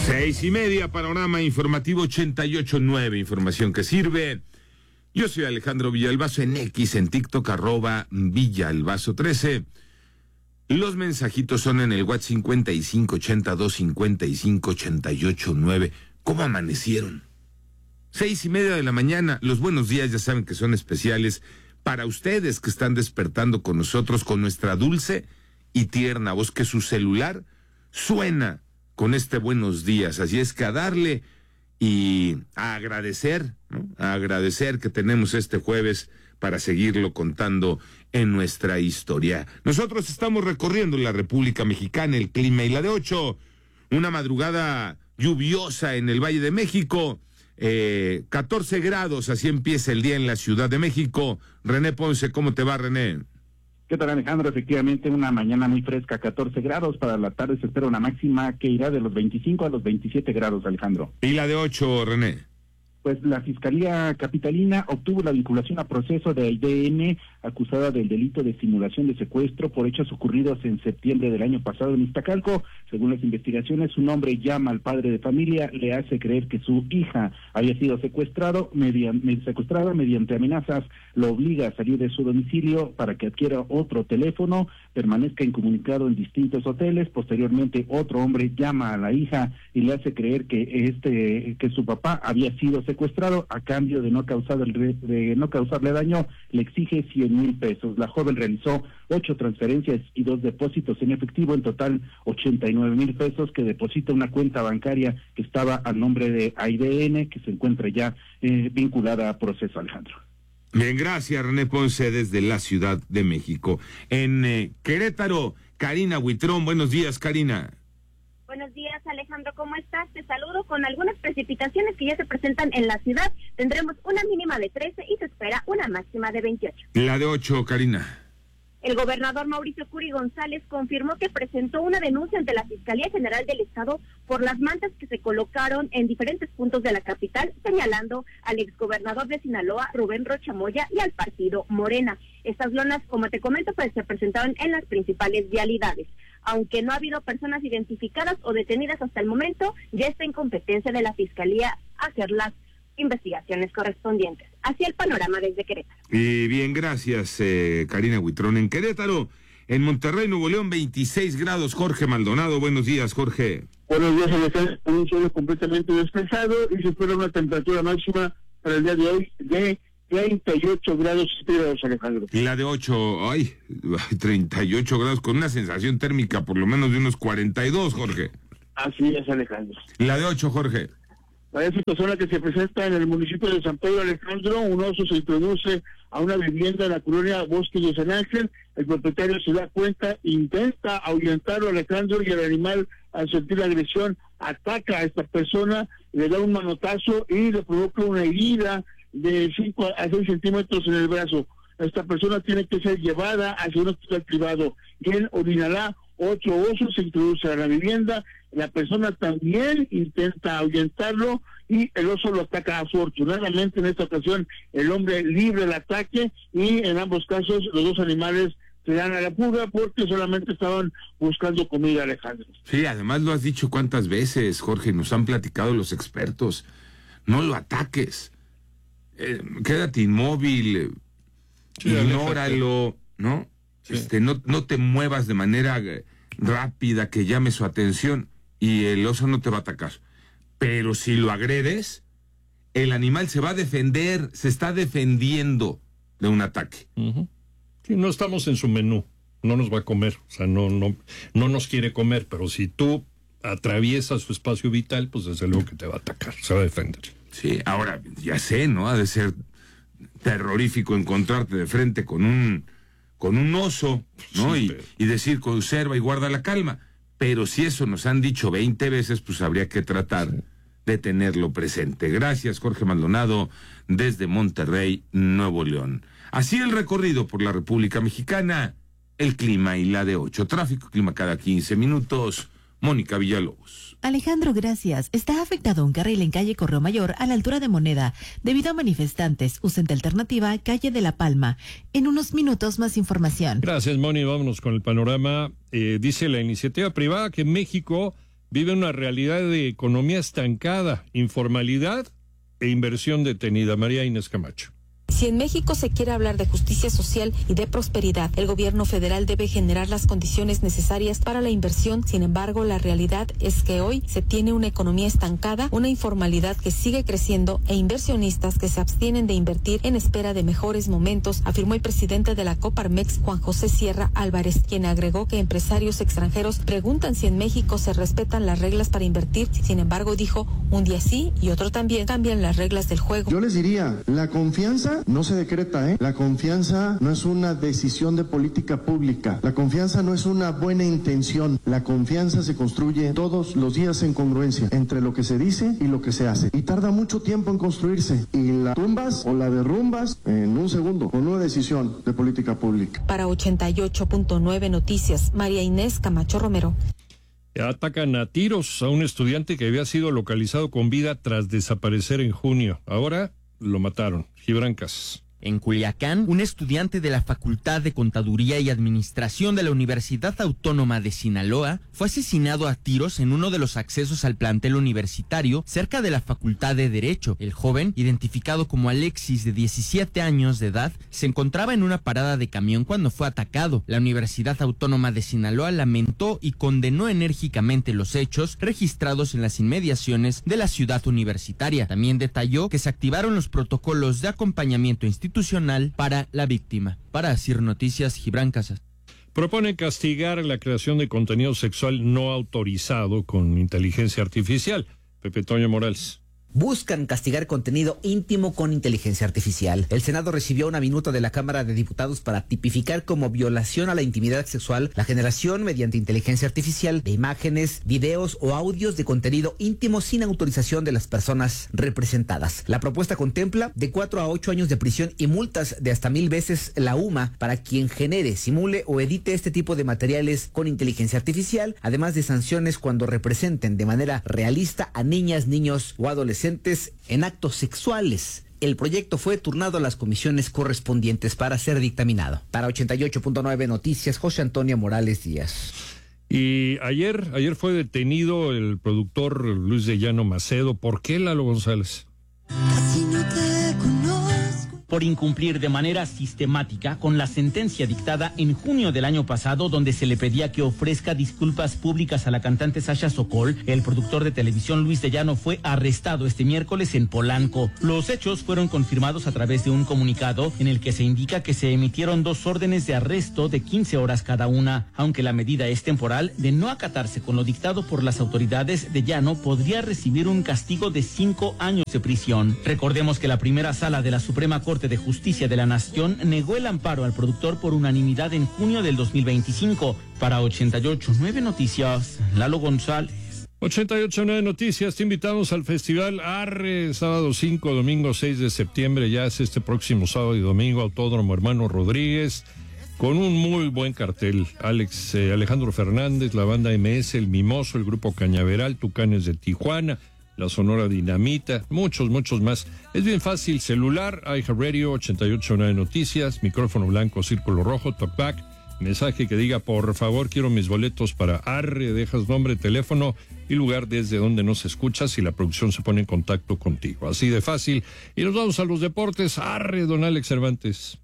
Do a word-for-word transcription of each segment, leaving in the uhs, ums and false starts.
Seis y media, panorama informativo ochenta y ocho nueve, información que sirve. Yo soy Alejandro Villalbazo, en X, en TikTok, arroba Villalbazo trece. Los mensajitos son en el WhatsApp cincuenta y cinco ochenta y dos cincuenta y cinco ochenta y ocho nueve. ¿Cómo amanecieron? Seis y media de la mañana, los buenos días ya saben que son especiales para ustedes que están despertando con nosotros, con nuestra dulce y tierna voz, que su celular suena con este buenos días. Así es que a darle y a agradecer, ¿no? A agradecer que tenemos este jueves para seguirlo contando en nuestra historia. Nosotros estamos recorriendo la República Mexicana, el clima y la de ocho, una madrugada lluviosa en el Valle de México, eh, catorce grados, así empieza el día en la Ciudad de México. René Ponce, ¿cómo te va, René? ¿Qué tal, Alejandro? Efectivamente, una mañana muy fresca, catorce grados. Para la tarde se espera una máxima que irá de los veinticinco a los veintisiete grados, Alejandro. ¿Y la de ocho, René? Pues la Fiscalía Capitalina obtuvo la vinculación a proceso de I D N, acusada del delito de simulación de secuestro por hechos ocurridos en septiembre del año pasado en Iztacalco. Según las investigaciones, un hombre llama al padre de familia, le hace creer que su hija había sido secuestrado mediante, secuestrada mediante amenazas, lo obliga a salir de su domicilio para que adquiera otro teléfono, permanezca incomunicado en distintos hoteles. Posteriormente, otro hombre llama a la hija y le hace creer que este que su papá había sido secuestrado. A cambio de no causar de no causarle daño, le exige cien mil pesos. La joven realizó ocho transferencias y dos depósitos en efectivo, en total ochenta y nueve mil pesos, que deposita una cuenta bancaria que estaba a nombre de I D N, que se encuentra ya eh, vinculada a proceso, Alejandro. Bien, gracias, René Ponce, desde la Ciudad de México. En eh, Querétaro, Karina Huitrón. Buenos días, Karina. Buenos días, Alejandro, ¿cómo estás? Te saludo con algunas precipitaciones que ya se presentan en la ciudad. Tendremos una mínima de trece y se espera una máxima de veintiocho. La de ocho, Karina. El gobernador Mauricio Curi González confirmó que presentó una denuncia ante la Fiscalía General del Estado por las mantas que se colocaron en diferentes puntos de la capital, señalando al exgobernador de Sinaloa, Rubén Rocha Moya, y al partido Morena. Estas lonas, como te comento, pues se presentaron en las principales vialidades. Aunque no ha habido personas identificadas o detenidas hasta el momento, ya está en competencia de la Fiscalía hacer las investigaciones correspondientes. Así el panorama desde Querétaro. Y bien, gracias, eh, Karina Huitrón. En Querétaro, en Monterrey, Nuevo León, veintiséis grados. Jorge Maldonado, buenos días, Jorge. Buenos días, Alejandro. Un cielo completamente despejado y se espera una temperatura máxima para el día de hoy de treinta y ocho grados centígrados, Alejandro. Y la de ocho, ay, treinta y ocho grados, con una sensación térmica por lo menos de unos cuarenta y dos, Jorge. Así es, Alejandro. La de ocho, Jorge. Para esa persona que se presenta en el municipio de San Pedro, Alejandro, un oso se introduce a una vivienda en la colonia Bosque de San Ángel. El propietario se da cuenta, intenta ahuyentarlo, Alejandro, y el animal, al sentir la agresión, ataca a esta persona, le da un manotazo y le provoca una herida de cinco a seis centímetros en el brazo. Esta persona tiene que ser llevada hacia un hospital privado. Y en Orinalá, ocho osos se introducen a la vivienda. La persona también intenta ahuyentarlo y el oso lo ataca. Afortunadamente, en esta ocasión, el hombre libre el ataque y en ambos casos los dos animales se dan a la fuga porque solamente estaban buscando comida, Alejandro. Sí, además lo has dicho cuántas veces, Jorge, nos han platicado los expertos. No lo ataques. Eh, quédate inmóvil, sí, ignóralo, ¿no? Sí. Este, no, no te muevas de manera rápida que llame su atención y el oso no te va a atacar. Pero si lo agredes, el animal se va a defender, se está defendiendo de un ataque. Uh-huh. Sí, no estamos en su menú, no nos va a comer, o sea, no, no, no nos quiere comer, pero si tú atraviesas su espacio vital, pues desde luego que te va a atacar, se va a defender. Sí, ahora, ya sé, ¿no? Ha de ser terrorífico encontrarte de frente con un con un oso, ¿no? Sí, y, pero... y decir, conserva y guarda la calma. Pero si eso nos han dicho veinte veces, pues habría que tratar sí. de tenerlo presente. Gracias, Jorge Maldonado, desde Monterrey, Nuevo León. Así el recorrido por la República Mexicana, el clima y la de ocho. Tráfico, clima cada quince minutos. Mónica Villalobos. Alejandro, gracias. Está afectado un carril en calle Correo Mayor a la altura de Moneda. Debido a manifestantes, usen de alternativa calle de La Palma. En unos minutos más información. Gracias, Moni. Vámonos con el panorama. Eh, dice la iniciativa privada que México vive una realidad de economía estancada, informalidad e inversión detenida. María Inés Camacho. Si en México se quiere hablar de justicia social y de prosperidad, el gobierno federal debe generar las condiciones necesarias para la inversión. Sin embargo, la realidad es que hoy se tiene una economía estancada, una informalidad que sigue creciendo e inversionistas que se abstienen de invertir en espera de mejores momentos, afirmó el presidente de la Coparmex, Juan José Sierra Álvarez, quien agregó que empresarios extranjeros preguntan si en México se respetan las reglas para invertir. Sin embargo, dijo, un día sí y otro también cambian las reglas del juego. Yo les diría, la confianza no se decreta, ¿eh? La confianza no es una decisión de política pública. La confianza no es una buena intención. La confianza se construye todos los días en congruencia entre lo que se dice y lo que se hace. Y tarda mucho tiempo en construirse. Y la tumbas o la derrumbas en un segundo con una decisión de política pública. Para ochenta y ocho punto nueve Noticias, María Inés Camacho Romero. Atacan a tiros a un estudiante que había sido localizado con vida tras desaparecer en junio. Ahora lo mataron. Gibran Casas. En Culiacán, un estudiante de la Facultad de Contaduría y Administración de la Universidad Autónoma de Sinaloa fue asesinado a tiros en uno de los accesos al plantel universitario cerca de la Facultad de Derecho. El joven, identificado como Alexis, de diecisiete años de edad, se encontraba en una parada de camión cuando fue atacado. La Universidad Autónoma de Sinaloa lamentó y condenó enérgicamente los hechos registrados en las inmediaciones de la ciudad universitaria. También detalló que se activaron los protocolos de acompañamiento institucional institucional para la víctima. Para Asir Noticias, Gibran Casas. Propone castigar la creación de contenido sexual no autorizado con inteligencia artificial. Pepe Toño Morales. Buscan castigar contenido íntimo con inteligencia artificial. El Senado recibió una minuta de la Cámara de Diputados para tipificar como violación a la intimidad sexual la generación mediante inteligencia artificial de imágenes, videos o audios de contenido íntimo sin autorización de las personas representadas. La propuesta contempla de cuatro a ocho años de prisión y multas de hasta mil veces la UMA para quien genere, simule o edite este tipo de materiales con inteligencia artificial, además de sanciones cuando representen de manera realista a niñas, niños o adolescentes en actos sexuales. El proyecto fue turnado a las comisiones correspondientes para ser dictaminado. Para ochenta y ocho punto nueve Noticias, José Antonio Morales Díaz. Y ayer, ayer fue detenido el productor Luis de Llano Macedo. ¿Por qué, Lalo González? Casi no te conozco. Por incumplir de manera sistemática con la sentencia dictada en junio del año pasado, donde se le pedía que ofrezca disculpas públicas a la cantante Sasha Sokol, el productor de televisión Luis de Llano fue arrestado este miércoles en Polanco. Los hechos fueron confirmados a través de un comunicado en el que se indica que se emitieron dos órdenes de arresto de quince horas cada una. Aunque la medida es temporal, de no acatarse con lo dictado por las autoridades, de Llano podría recibir un castigo de cinco años de prisión. Recordemos que la primera sala de la Suprema Corte de Justicia de la Nación negó el amparo al productor por unanimidad en junio del dos mil veinticinco. Para ochenta y ocho punto nueve Noticias, Lalo González. ochenta y ocho punto nueve Noticias, te invitamos al Festival Arre, sábado cinco, domingo seis de septiembre, ya es este próximo sábado y domingo, Autódromo Hermano Rodríguez, con un muy buen cartel. Alex, eh, Alejandro Fernández, la banda M S, El Mimoso, el grupo Cañaveral, Tucanes de Tijuana, la Sonora Dinamita, muchos, muchos más. Es bien fácil, celular, iHeartRadio, ochenta y ocho punto nueve Noticias, micrófono blanco, círculo rojo, talkback, mensaje que diga, por favor, quiero mis boletos para Arre, dejas nombre, teléfono y lugar desde donde nos escuchas y la producción se pone en contacto contigo. Así de fácil. Y nos vamos a los deportes. Arre, don Alex Cervantes.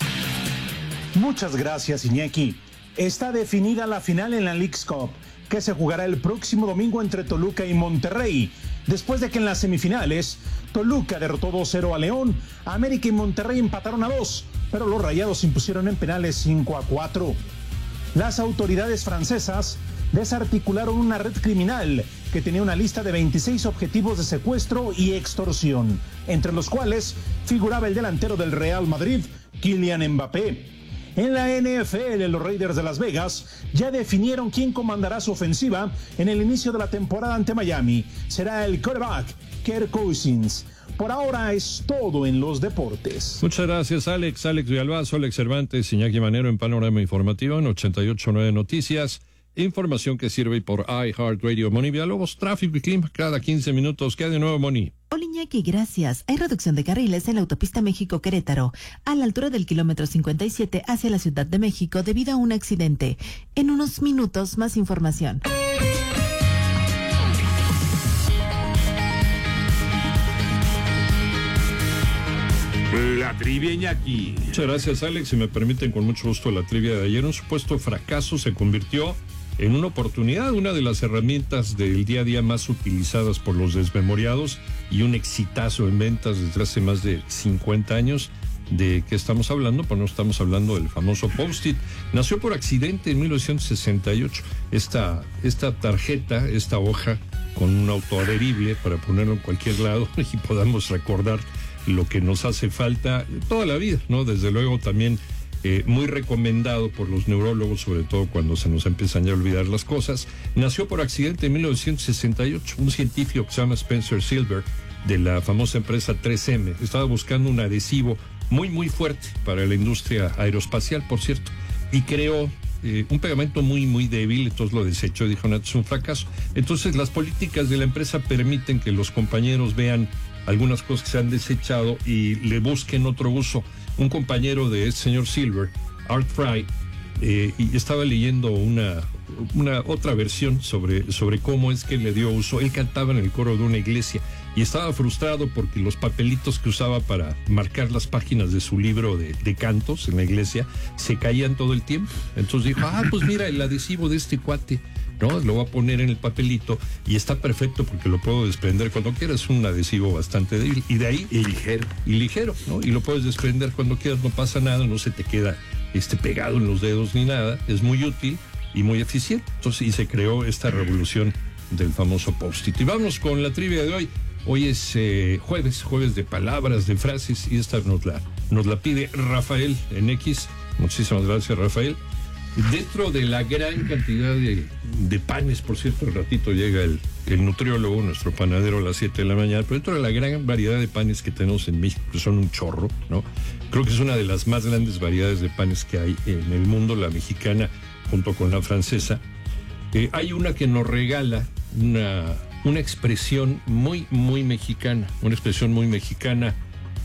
Muchas gracias, Iñaki. Está definida la final en la Leagues Cup, que se jugará el próximo domingo entre Toluca y Monterrey, después de que en las semifinales Toluca derrotó dos cero a León, América y Monterrey empataron a dos, pero los Rayados impusieron en penales cinco a cuatro. Las autoridades francesas desarticularon una red criminal que tenía una lista de veintiséis objetivos de secuestro y extorsión, entre los cuales figuraba el delantero del Real Madrid, Kylian Mbappé. En la N F L, los Raiders de Las Vegas ya definieron quién comandará su ofensiva en el inicio de la temporada ante Miami. Será el quarterback, Kirk Cousins. Por ahora es todo en los deportes. Muchas gracias, Alex. Alex Villalbazo, Alex Cervantes, Iñaki Manero en Panorama Informativo en ochenta y ocho punto nueve Noticias. Información que sirve por iHeartRadio. Moni Villalobos, tráfico y clima cada quince minutos. ¿Qué hay de nuevo, Moni? Hola, Iñaki, gracias. Hay reducción de carriles en la autopista México-Querétaro, a la altura del kilómetro cincuenta y siete hacia la Ciudad de México debido a un accidente. En unos minutos, más información. La trivia, Iñaki. Muchas gracias, Alex. Si me permiten, con mucho gusto, la trivia de ayer. Un supuesto fracaso se convirtió en una oportunidad, una de las herramientas del día a día más utilizadas por los desmemoriados y un exitazo en ventas desde hace más de cincuenta años. ¿De qué estamos hablando? Pues no estamos hablando del famoso Post-it. Nació por accidente en mil novecientos sesenta y ocho. Esta, esta tarjeta, esta hoja con un autoadherible para ponerlo en cualquier lado y podamos recordar lo que nos hace falta toda la vida, ¿no? Desde luego también eh, muy recomendado por los neurólogos, sobre todo cuando se nos empiezan ya a olvidar las cosas. Nació por accidente en mil novecientos sesenta y ocho. Un científico que se llama Spencer Silver, de la famosa empresa tres eme, estaba buscando un adhesivo muy muy fuerte para la industria aeroespacial, por cierto, y creó eh, un pegamento muy muy débil. Entonces lo desechó y dijo, no, es un fracaso. Entonces las políticas de la empresa permiten que los compañeros vean algunas cosas que se han desechado y le busquen otro uso. Un compañero de este señor Silver, Art Fry, eh, y estaba leyendo una, una otra versión sobre, sobre cómo es que le dio uso. Él cantaba en el coro de una iglesia y estaba frustrado porque los papelitos que usaba para marcar las páginas de su libro de, de cantos en la iglesia se caían todo el tiempo. Entonces dijo, ah, pues mira, el adhesivo de este cuate, ¿no? Lo voy a poner en el papelito y está perfecto porque lo puedo desprender cuando quiera. Es un adhesivo bastante débil y de ahí... Y ligero. Y ligero, ¿no? Y lo puedes desprender cuando quieras, no pasa nada, no se te queda este, pegado en los dedos ni nada. Es muy útil y muy eficiente. Entonces, y se creó esta revolución del famoso Post-it. Y vamos con la trivia de hoy. Hoy es eh, jueves, jueves de palabras, de frases, y esta nos la, nos la pide Rafael en X. Muchísimas gracias, Rafael. Dentro de la gran cantidad de, de panes, por cierto, al ratito llega el, el nutriólogo, nuestro panadero, a las siete de la mañana, pero dentro de la gran variedad de panes que tenemos en México, que son un chorro, ¿no? Creo que es una de las más grandes variedades de panes que hay en el mundo, la mexicana junto con la francesa. Eh, hay una que nos regala una, una expresión muy, muy mexicana, una expresión muy mexicana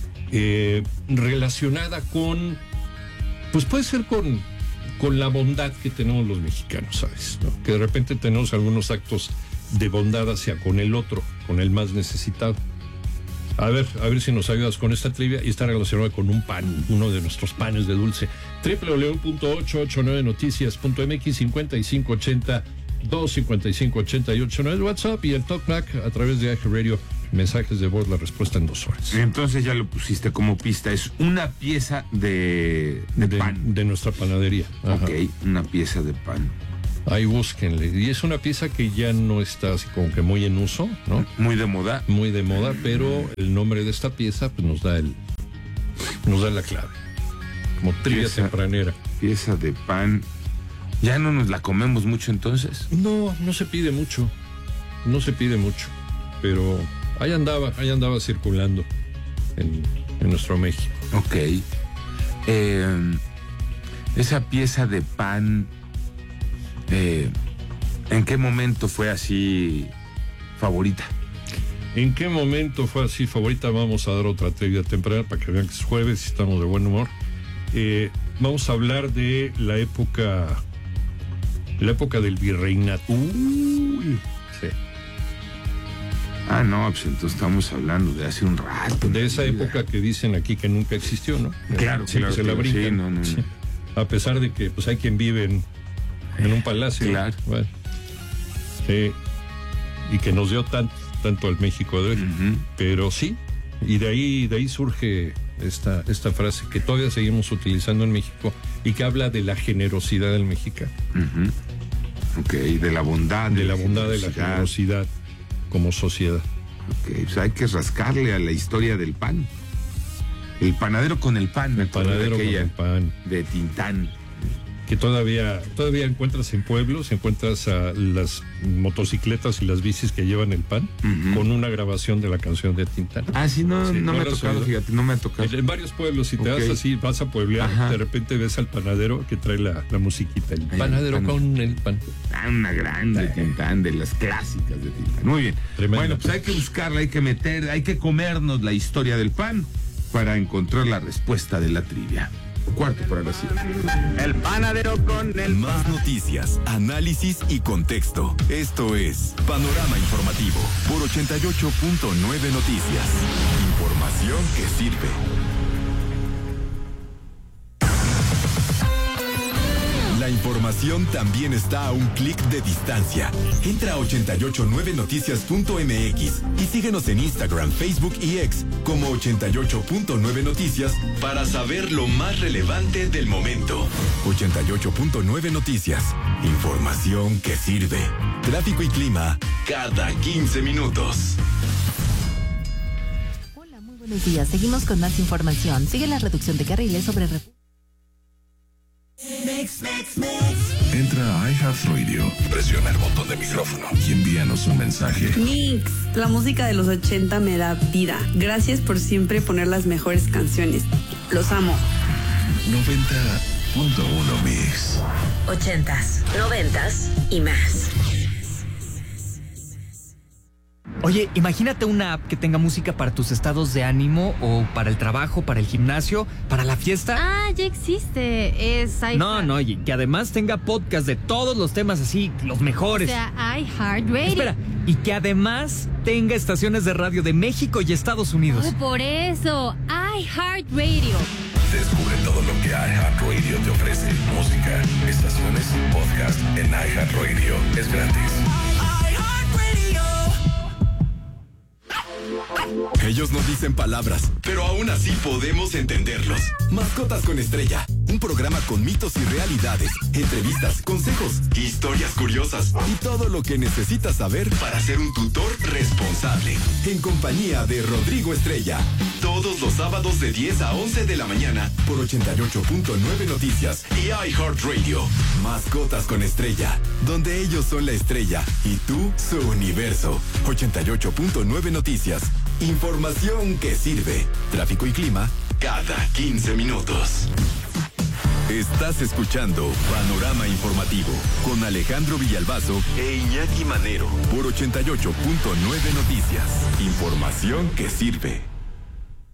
eh, relacionada con, pues puede ser con... con la bondad que tenemos los mexicanos, ¿sabes? ¿No? Que de repente tenemos algunos actos de bondad hacia con el otro, con el más necesitado. A ver, a ver si nos ayudas con esta trivia, y está relacionada con un pan, uno de nuestros panes de dulce. doble u doble u doble u punto ocho ocho nueve noticias punto m x, cincuenta y cinco ochenta, dos cincuenta y cinco ochenta y ocho nueve WhatsApp, y el TalkBack a través de iHeartRadio. Mensajes de voz, la respuesta en dos horas. Entonces ya lo pusiste como pista. Es una pieza de, de, de pan. De nuestra panadería. Ajá. Ok, una pieza de pan. Ahí búsquenle. Y es una pieza que ya no está así como que muy en uso, ¿no? Muy de moda. Muy de moda, pero el nombre de esta pieza pues nos da el nos da la clave. Como trivia Pieza- tempranera. Pieza de pan. ¿Ya no nos la comemos mucho entonces? No, no se pide mucho. No se pide mucho. Pero ahí andaba, ahí andaba circulando en, en nuestro México. Ok. Eh, esa pieza de pan, eh, ¿en qué momento fue así favorita? ¿En qué momento fue así favorita? Vamos a dar otra trivia temprana para que vean que es jueves y estamos de buen humor. Eh, vamos a hablar de la época, la época del virreinato. Uy. Sí. Ah, no, pues entonces estamos hablando de hace un rato. De esa época que dicen aquí que nunca existió, ¿no? Claro, sí, claro, que se la claro, brincan. sí, no, no, no. Sí. A pesar de que pues hay quien vive en, en un palacio. Claro. Bueno. Sí. Y que nos dio tanto, tanto al México de hoy. Uh-huh. Pero sí, y de ahí, de ahí surge esta, esta frase que todavía seguimos utilizando en México y que habla de la generosidad del mexicano. Uh-huh. Ok, de la bondad. De la bondad, de la generosidad como sociedad. Ok, pues hay que rascarle a la historia del pan. El panadero con el pan. El panadero con el pan. De Tintán. Que todavía, todavía encuentras en pueblos, encuentras a las motocicletas y las bicis que llevan el pan, uh-huh, con una grabación de la canción de Tintán. Ah, sí, no, sí, no, no me ha tocado, oído? Fíjate, no me ha tocado. En, en varios pueblos, si te okay. vas así, vas a pueblear, ajá, de repente ves al panadero que trae la, la musiquita, el Ay, panadero el pan. Con el pan. Ah, una grande Ay. Tintán, de las clásicas de Tintán. Muy bien. Tremenda. Bueno, pues hay que buscarla, hay que meter, hay que comernos la historia del pan para encontrar la respuesta de la trivia. Cuarto para la siete. El panadero con el Más pan. Noticias, análisis y contexto. Esto es Panorama Informativo por ochenta y ocho punto nueve Noticias. Información que sirve. La información también está a un clic de distancia. Entra a ochenta y ocho nueve noticias punto m x y síguenos en Instagram, Facebook y X como ochenta y ocho punto nueve Noticias para saber lo más relevante del momento. ochenta y ocho punto nueve Noticias. Información que sirve. Tráfico y clima cada quince minutos. Hola, muy buenos días. Seguimos con más información. Sigue la reducción de carriles sobre... Mix, mix, mix. Entra a iHeartRadio, presiona el botón de micrófono y envíanos un mensaje. Mix, la música de los ochenta me da vida. Gracias por siempre poner las mejores canciones. Los amo. noventa punto uno Mix. Ochentas, noventas y más. Oye, imagínate una app que tenga música para tus estados de ánimo o para el trabajo, para el gimnasio, para la fiesta. Ah, ya existe. Es iHeart. No, no, y que además tenga podcast de todos los temas así, los mejores. O sea, iHeartRadio. Espera, y que además tenga estaciones de radio de México y Estados Unidos. Oh, por eso, iHeartRadio. Descubre todo lo que iHeartRadio te ofrece. Música, estaciones, podcast en iHeartRadio. Es gratis. Ellos no dicen palabras, pero aún así podemos entenderlos. Mascotas con Estrella, un programa con mitos y realidades, entrevistas, consejos, historias curiosas y todo lo que necesitas saber para ser un tutor responsable. En compañía de Rodrigo Estrella, todos los sábados de diez a once de la mañana por ochenta y ocho punto nueve Noticias y iHeartRadio. Mascotas con Estrella, donde ellos son la estrella y tú su universo. ochenta y ocho punto nueve Noticias. Información que sirve. Tráfico y clima cada quince minutos. Estás escuchando Panorama Informativo con Alejandro Villalbazo e Iñaki Manero por ochenta y ocho punto nueve Noticias. Información que sirve.